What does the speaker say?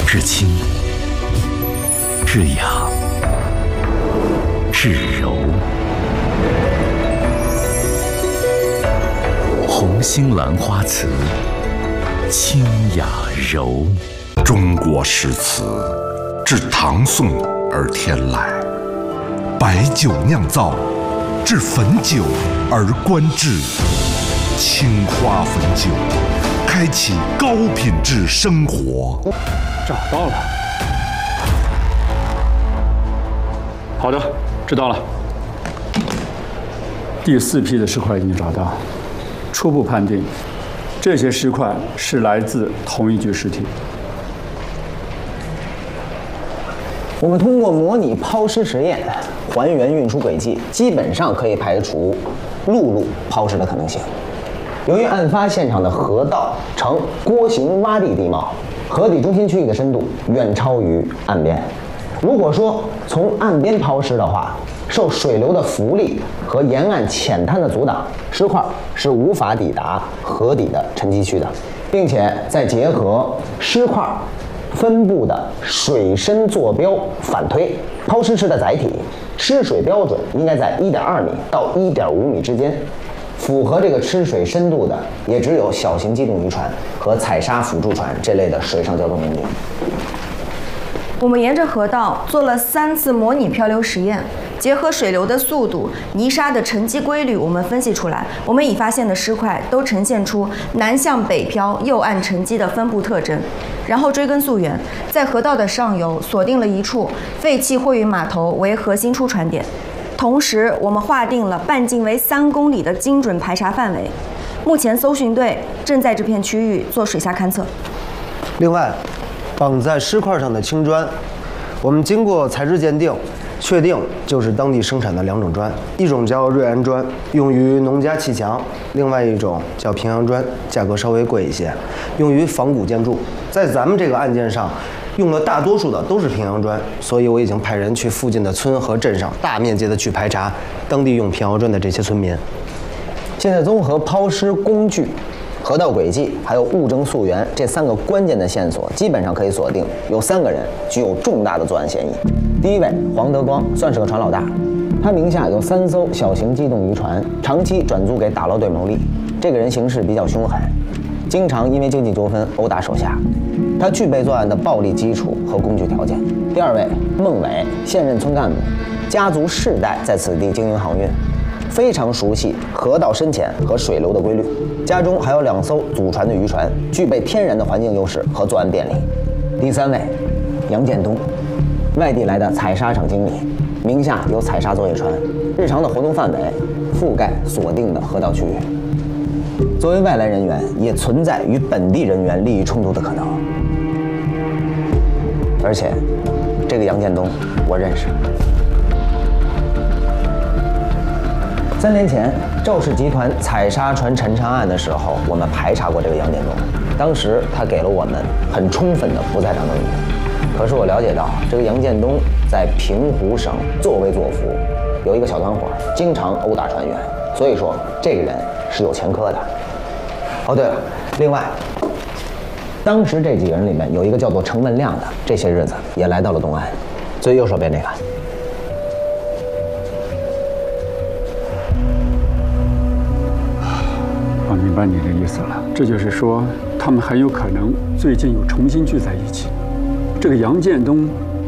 至清，至雅，至柔。红星兰花瓷，清雅柔。 中国诗词自唐宋而天来，白酒酿造，至汾酒而观之。青花汾酒，开启高品质生活。 找到了。好的，知道了。第4批的尸块已经找到，初步判定，这些尸块是来自同一具尸体。 我们通过模拟抛尸实验，还原运输轨迹，基本上可以排除陆路抛尸的可能性。由于案发现场的河道呈锅形洼地地貌，河底中心区域的深度远超于岸边。如果说从岸边抛尸的话，受水流的浮力和沿岸浅滩的阻挡，尸块是无法抵达河底的沉积区的，并且再结合尸块分布的水深坐标反推，抛尸时的载体吃水标准应该在1.2米到1.5米之间。符合这个吃水深度的，也只有小型机动渔船和采砂辅助船这类的水上交通工具。 我们沿着河道做了3次模拟漂流实验，结合水流的速度、泥沙的沉积规律，我们分析出来，我们已发现的尸块都呈现出南向北漂、右岸沉积的分布特征。然后追根溯源，在河道的上游锁定了一处废弃货运码头为核心出船点。同时，我们划定了半径为3公里的精准排查范围。目前，搜寻队正在这片区域做水下勘测。 另外，绑在尸块上的青砖，我们经过材质鉴定，确定就是当地生产的2种砖，一种叫瑞安砖，用于农家砌墙；另外一种叫平阳砖，价格稍微贵一些，用于仿古建筑。在咱们这个案件上，用了大多数的都是平阳砖，所以我已经派人去附近的村和镇上大面积的去排查当地用平阳砖的这些村民。 现在综合抛尸工具、河道轨迹还有物证溯源这3个关键的线索，基本上可以锁定有3个人具有重大的作案嫌疑。第一位黄德光算是个船老大，他名下有3艘小型机动渔船，长期转租给打捞队牟利。这个人行事比较凶狠，经常因为经济纠纷殴打手下。他具备作案的暴力基础和工具条件。第2位孟伟，现任村干部，家族世代在此地经营航运，非常熟悉河道深浅和水流的规律。家中还有2艘祖传的渔船，具备天然的环境优势和作案便利。第3位杨建东，外地来的采砂厂经理，名下有采砂作业船，日常的活动范围覆盖锁定的河道区域。作为外来人员，也存在与本地人员利益冲突的可能。而且，这个杨建东我认识。3年前，赵氏集团采砂船沉船案的时候，我们排查过这个杨建东。当时他给了我们很充分的不在场证据。可是我了解到，这个杨建东在平湖省作威作福，有一个小团伙，经常殴打船员。所以说，这个人是有前科的。哦，对了，另外，当时这几个人里面有一个叫做程文亮的，这些日子也来到了东岸。最右手边这个。 我明白你的意思了，这就是说，他们很有可能最近又重新聚在一起。这个杨建东